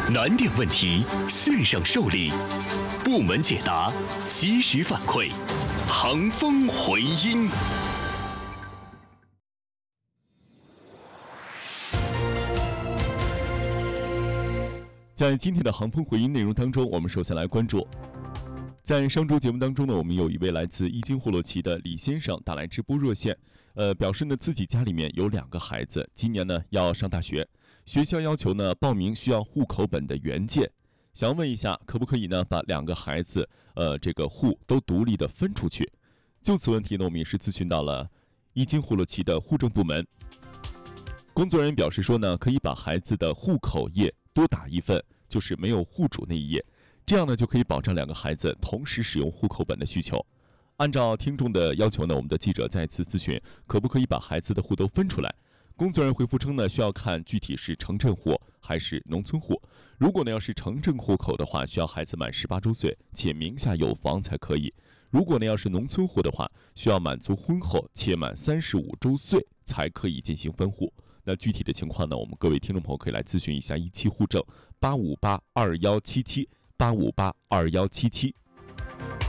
难点问题线上受理，部门解答及时反馈，航风回音。在今天的航风回音内容当中，我们首先来关注，在上周节目当中呢，我们有一位来自伊金霍洛奇的李先生打来直播热线，表示呢自己家里面有2个孩子，今年呢要上大学，学校要求呢报名需要户口本的原件，想问一下可不可以呢把2个孩子这个户都独立的分出去？就此问题呢，我们也是咨询到了伊金霍洛奇的户政部门，工作人员表示说呢，可以把孩子的户口页多打一份，就是没有户主那一页，这样呢就可以保障2个孩子同时使用户口本的需求。按照听众的要求呢，我们的记者再次咨询可不可以把孩子的户都分出来。工作人员回复称呢，需要看具体是城镇户还是农村户。如果呢要是城镇户口的话，需要孩子满18周岁且名下有房才可以；如果呢要是农村户的话，需要满足婚后且满35周岁才可以进行分户。那具体的情况呢，我们各位听众朋友可以来咨询一下17户政8582177，8582177。